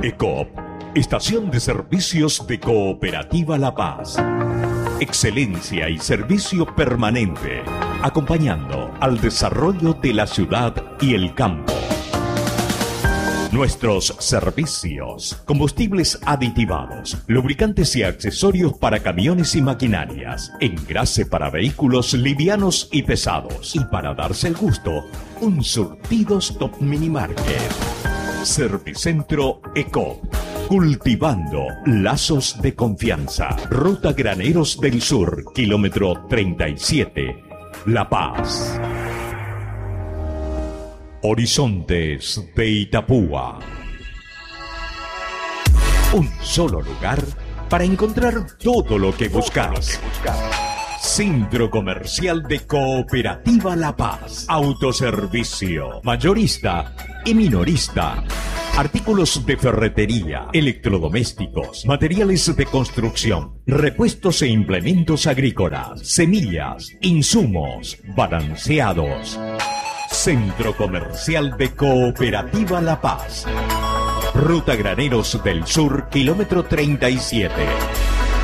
ECOP, Estación de Servicios de Cooperativa La Paz. Excelencia y servicio permanente, acompañando al desarrollo de la ciudad y el campo. Nuestros servicios: combustibles aditivados, lubricantes y accesorios para camiones y maquinarias, engrase para vehículos livianos y pesados. Y para darse el gusto, un surtidos Top Mini Market. Servicentro ECOP, cultivando lazos de confianza. Ruta Graneros del Sur, kilómetro 37, La Paz. Horizontes de Itapúa. Un solo lugar para encontrar todo lo que buscas. Centro Comercial de Cooperativa La Paz. Autoservicio, mayorista y minorista. Artículos de ferretería, electrodomésticos, materiales de construcción, repuestos e implementos agrícolas, semillas, insumos, balanceados. Centro Comercial de Cooperativa La Paz. Ruta Graneros del Sur, kilómetro 37.